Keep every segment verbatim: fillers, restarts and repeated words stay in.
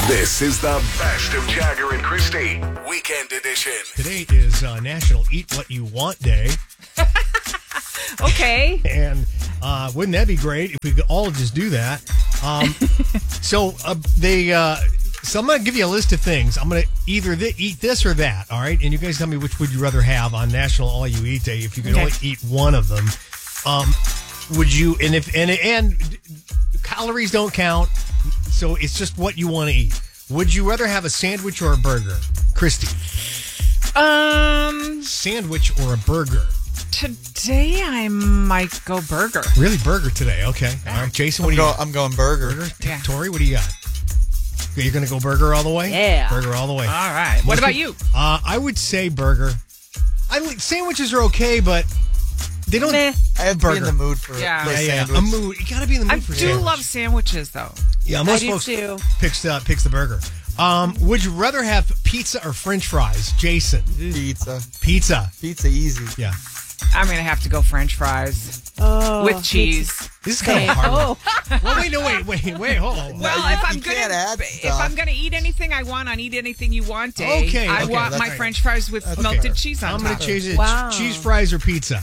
This is the best of Jagger and Christy, Weekend Edition. Today is uh, National Eat What You Want Day. Okay. And uh, wouldn't that be great if we could all just do that? Um, so uh, they, uh, so I'm going to give you a list of things. I'm going to either th- eat this or that, all right? And you guys tell me which would you rather have on National All You Eat Day if you could Okay. only eat one of them. Um, would you, and if, and, and calories don't count, so it's just what you want to eat. Would you rather have a sandwich or a burger? Christy, Um, sandwich or a burger? today I might go burger. Really, burger today. Okay. All right. Jason, what I'm, do you go, got? I'm going burger. Burger? Yeah. Tori, what do you got? You're going to go burger all the way? Yeah. Burger all the way. All right. What Most about peop- you? Uh, I would say burger. I like, sandwiches are okay, but they don't. Meh. I have to be in Burger. the mood for, Yeah. for a Yeah, yeah. sandwich. A mood. You got to be in the mood I for do sandwich. love sandwiches, though. Yeah, most I do folks too. picks uh, picks the burger. Um, would you rather have pizza or French fries, Jason? Pizza. Pizza. Pizza easy. Yeah. I'm going to have to go French fries Oh, with cheese. This is kind of hard. Oh, Well, wait, no, wait, wait, wait, hold on. Well, you- if I'm you gonna can't add if stuff. I'm gonna eat anything I want on Eat Anything You Want Day, Okay, I okay, want that's my right. French fries with That's melted fair. cheese on I'm top. going to change it. Wow. Cheese fries or pizza?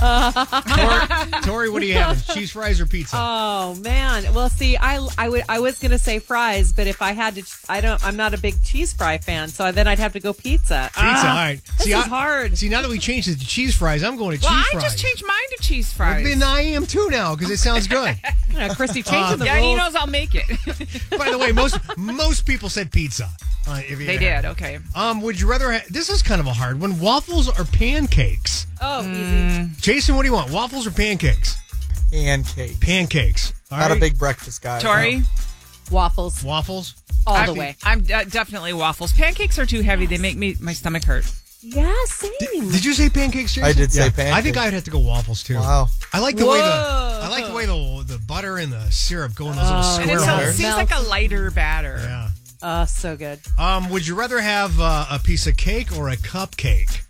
Tori, Tori, what are you having? Cheese fries or pizza? oh man. Well, see, I I would I was gonna say fries, but if I had to, I don't. I'm not a big cheese fry fan, so then I'd have to go pizza. Pizza, all right. This See, is I- hard. See, now that we changed it to cheese fries, I'm going to Well, cheese I fries. just changed mine to cheese fries. Then I am too now because it sounds good. Yeah, Christy changing the yeah, he rules. knows I'll make it. By the way, most most people said pizza. Uh, if you They had- did. Okay. Um, would you rather? Ha- this is kind of a hard one. Waffles or pancakes? Oh, Mm. easy. Jason, what do you want? Waffles or pancakes? Pancake. Pancakes. All Not right. a big breakfast guy. Tori, Waffles Waffles. all I'm, the way. I'm uh, definitely waffles. Pancakes are too heavy. They make me my stomach hurt. Yeah, same. Did you say pancakes, Jason? I did say I pancakes. think I'd have to go waffles too. Wow. I like the way the Whoa. I like the way the the butter and the syrup go in those little Oh, And square it's a, holes. it seems like a lighter batter. Yeah. Oh, so good. Um, would you rather have uh, a piece of cake or a cupcake?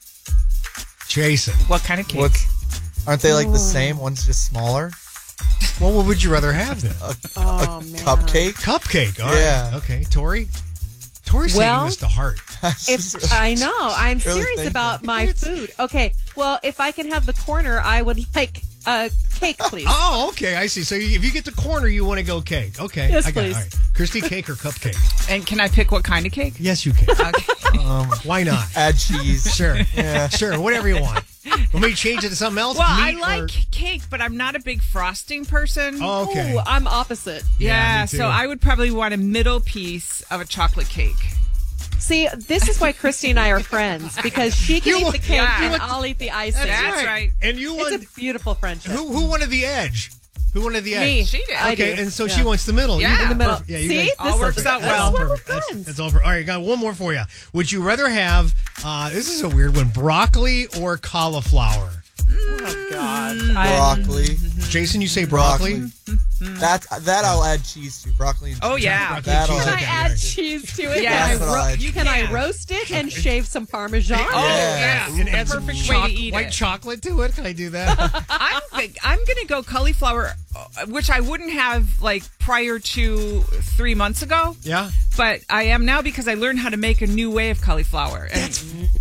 Jason. What kind of cake? What's, aren't they like the same? One's just smaller. Well, what would you rather have then? A, Oh, a man. cupcake. Cupcake. All right. Yeah. Okay. Tori? Tori's Well, taking this to heart. If I know, I'm Really serious thinking. about my food. Okay, well, if I can have the corner, I would like a cake, please. Oh, okay. I see. So you, if you get the corner, you want to go cake. Okay. Yes, I got it. please. All right. Christy, cake or cupcake? And can I pick what kind of cake? Yes, you can. Okay. Um, Why not? add cheese. Sure. Yeah. Sure. Whatever you want. Want me to change it to something else? Well, I Meat like or- cake, but I'm not a big frosting person. Oh, okay. Ooh, I'm opposite. Yeah, yeah, me too. so I would probably want a middle piece of a chocolate cake. See, this is why Christy and I are friends, because she can You eat want- the cake yeah. and I'll eat the icing. That's right. And you want It's a beautiful friendship. who? Who wanted the edge? Who wanted the edge? Me. She did. I Okay, do. and so Yeah. she wants the middle. Yeah. You- In the middle. Yeah, you See? guys- All This works is- out that's well. why we're Perfect. That's, friends. that's all for. All right, got one more for you. Would you rather have? Uh, this is a weird one: broccoli or cauliflower? Oh, God. I- Broccoli. Jason, you say broccoli. Broccoli. That that I'll add cheese to. Broccoli and cheese. Oh, yeah. Broccoli That'll and Can cheese, I okay, add yeah. cheese to it? Yes. Can, That's I what ro- I'll add. you can I roast it and shave some Parmesan? Oh, Yeah. yeah. And add The some perfect choc- way to eat white it. chocolate to it. Can I do that? I'm big- I'm going to go cauliflower, uh, which I wouldn't have like prior to three months ago, yeah. but I am now because I learned how to make a new way of cauliflower. And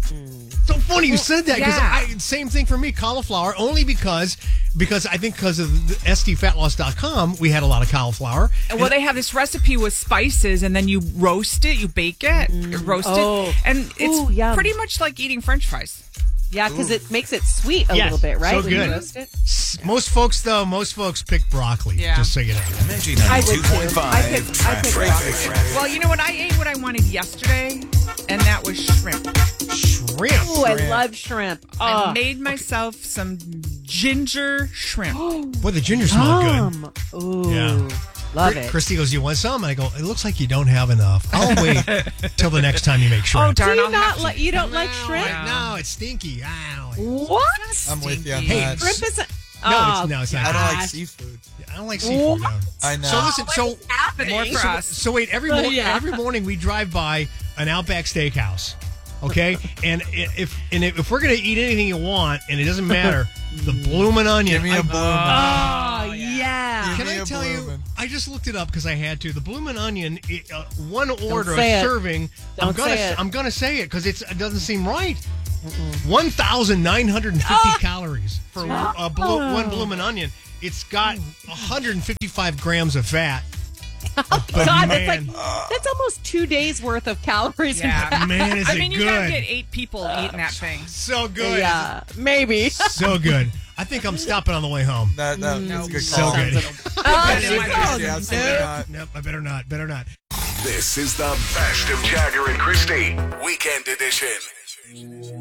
So funny you said that because Yeah. I same thing for me, cauliflower. Only because because I think because of the S D fat loss dot com, we had a lot of cauliflower. well, they have this recipe with spices, and then you roast it, you bake it, you roast Oh. it, and it's Ooh, yum. pretty much like eating French fries. Yeah, because it makes it sweet a Yes, little bit, right? so when good. you roast it. S- Most folks though, most folks pick broccoli. Yeah. Just so you know. I would too. I pick, I pick broccoli. Well, you know what? I ate what I wanted yesterday, and that was shrimp. Shrimp. Ooh, I love shrimp. I Oh, made myself some ginger shrimp. Boy, the ginger smell good. yum. Ooh, Yeah. love Chri- it. Christy goes, "You want some?" And I go, "It looks like you don't have enough. I'll wait till the next time you make shrimp." Oh, darn. Do you I'll not have to- like? You don't like No, shrimp? I- No, it's stinky. I don't like What? I'm with you on Stinky. that. Shrimp isn't. No, oh, it's, no, it's not. I don't like gosh. seafood. I don't like seafood. No. I know. So listen, so More for so, us. so wait, every Oh, mor- yeah. every morning we drive by an Outback Steakhouse, okay? and i- if and if if we're gonna eat anything you want, and it doesn't matter, the bloomin' onion. Give me a I- bloom. Oh, yes. Yeah. Can me I a tell you? bloomin'. I just looked it up because I had to. The bloomin' onion, it, uh, one order, a say it. serving. I'm Don't gonna, say it. I'm gonna say it because it doesn't seem right. One thousand nine hundred and fifty Ah! calories for a blo- one bloomin' onion. It's got one hundred fifty-five grams of fat. But God, man, that's like that's almost two days worth of calories. in Yeah. man, is I it mean, you good? gotta get eight people eating that thing. So that. good. Yeah, maybe. So good. I think I'm stopping on the way home. That, that, that's a good So call. good. Oh, Yeah, no. absolutely not. Nope, I better not. Better not. This is the best of Jagger and Christy, Weekend Edition.